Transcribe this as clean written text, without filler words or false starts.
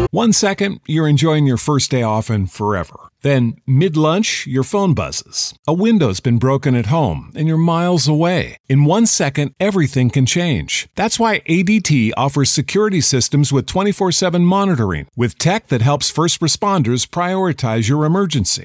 1 second, you're enjoying your first day off and forever. Then, mid-lunch, your phone buzzes. A window's been broken at home, and you're miles away. In 1 second, everything can change. That's why ADT offers security systems with 24/7 monitoring, with tech that helps first responders prioritize your emergency.